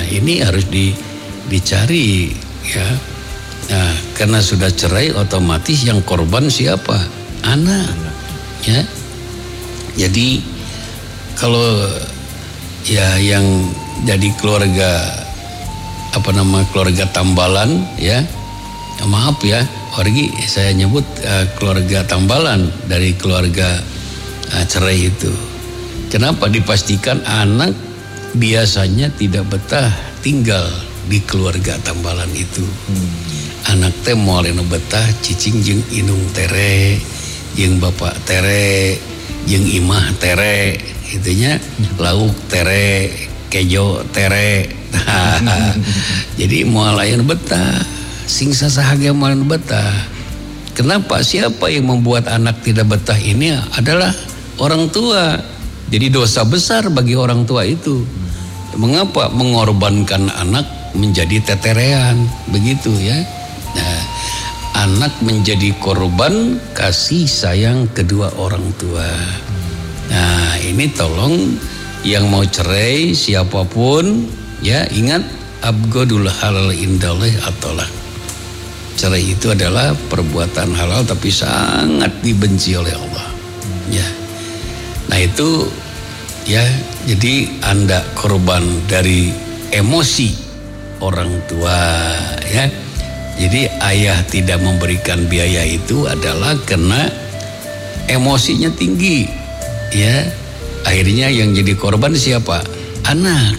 ini harus dicari ya. Nah, karena sudah cerai otomatis yang korban siapa? Anak. Ya. Jadi kalau ya yang jadi keluarga keluarga tambalan ya, maaf ya, saya nyebut keluarga tambalan dari keluarga cerai itu. Kenapa? Dipastikan anak biasanya tidak betah tinggal di keluarga tambalan itu. Anak teh moal anu betah cicing jeung inung tere, jeung bapak tere, jeung imah tere, itunya lauk tere, kejo tere. Jadi moal aya betah, sing sasahaga moal betah. Kenapa? Siapa yang membuat anak tidak betah ini adalah orang tua. Jadi dosa besar bagi orang tua itu. Mengapa mengorbankan anak menjadi teterean begitu ya? Nah, anak menjadi korban kasih sayang kedua orang tua. Nah, ini tolong yang mau cerai siapapun ya, ingat abghadul halal indallah at-thalaq. Cerai itu adalah perbuatan halal tapi sangat dibenci oleh Allah. Ya. Nah, itu ya, jadi Anda korban dari emosi orang tua ya. Jadi ayah tidak memberikan biaya itu adalah karena emosinya tinggi ya. Akhirnya yang jadi korban siapa? Anak.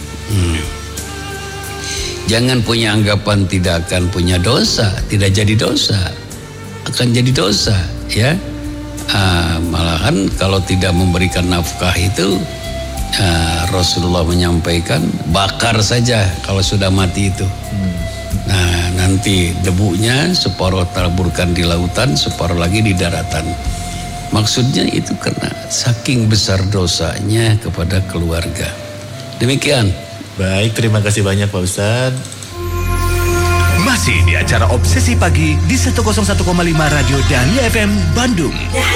Jangan punya anggapan tidak akan punya dosa, tidak jadi dosa, akan jadi dosa ya. Malahan kalau tidak memberikan nafkah itu Rasulullah menyampaikan bakar saja kalau sudah mati itu. Nah, nanti debunya separuh taburkan di lautan, separuh lagi di daratan. Maksudnya itu karena saking besar dosanya kepada keluarga. Demikian. Baik, terima kasih banyak Pak Ustadz. Masih di acara Obsesi Pagi di 101,5 Radio Dahlia FM Bandung.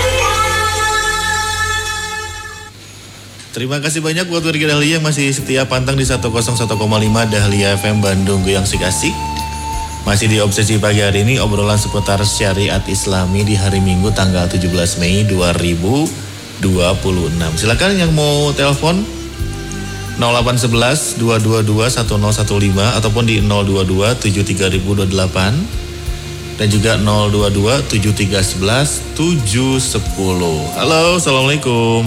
Terima kasih banyak buat warga Dahlia yang masih setia pantang di 101,5 Dahlia FM Bandung Goyang Sikasik. Masih di Obsesi Pagi hari ini obrolan seputar syariat Islami di hari Minggu tanggal 17 Mei 2026. Silakan yang mau telepon 0811 222 1015 ataupun di 022 73028 dan juga 022 7311 710. Halo, assalamualaikum.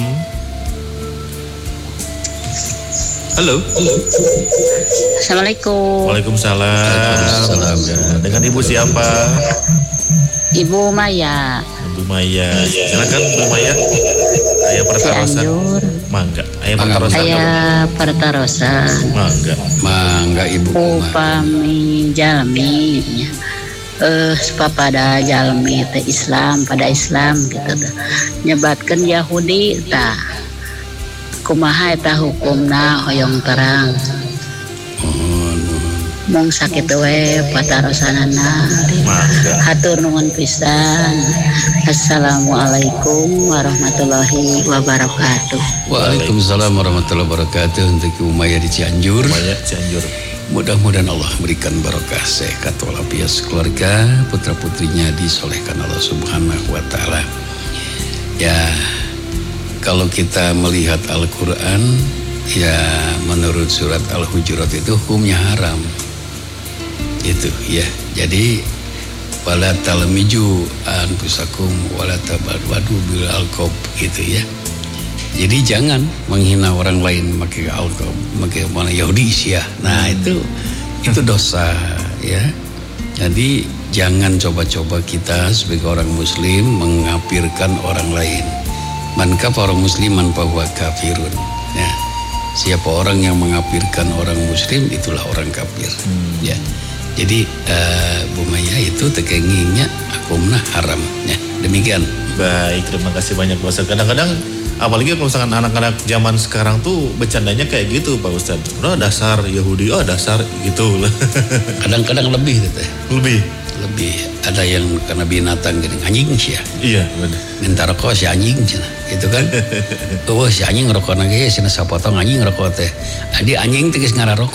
Halo. Assalamualaikum. Waalaikumsalam. Dengan Ibu siapa? Ibu Maya. Ibu Maya. Silakan Bu Maya. Ayah pertarosan. Mangga. Ayah pertarosan. Ayah pertarosan. Mangga Ibu. Upami jalmi pada jalmi teh Islam pada Islam gitu tuh. Nyebatkeun Yahudi tah. Kumaha eta hukumna hoyong terang. Mung sakitu we patarosanana. Hatur nuhun pisan. Assalamualaikum warahmatullahi wabarakatuh. Waalaikumsalam warahmatullahi wabarakatuh. Untuk Umaya di Cianjur. Mudah-mudahan Allah berikan barokah, sehat walafiat keluarga, putra-putrinya disolehkan Allah Subhanahu wa taala. Ya, kalau kita melihat Al-Quran, ya menurut surat Al-Hujurat itu hukumnya haram. Itu ya. Jadi wala talmiju anfusakum wala tabadu bil alqab gitu ya. Jadi jangan menghina orang lain pakai alqab, pakai mana Yahudi ya. Nah, itu dosa ya. Jadi jangan coba-coba kita sebagai orang muslim mengkafirkan orang lain. Man kafara musliman fahuwa kafirun. Ya. Siapa orang yang mengkafirkan orang muslim itulah orang kafir. Ya. Jadi Bu Maya itu tekengingnya hukumnya haram ya. Demikian. Baik, terima kasih banyak Pak Ustadz. Kadang-kadang apalagi kalau misalkan anak-anak zaman sekarang tuh bercandanya kayak gitu Pak Ustadz. Oh, dasar Yahudi, dasar gitu. Kadang-kadang lebih gitu ya. Lebih ada yang karena binatang gini anjing sih ya. Iya benar. Minta rokok si anjing cina, gitu kan? Oh si anjing rokok nage, si sapotong anjing rokok teh. Adi anjing teh geus ngararokok.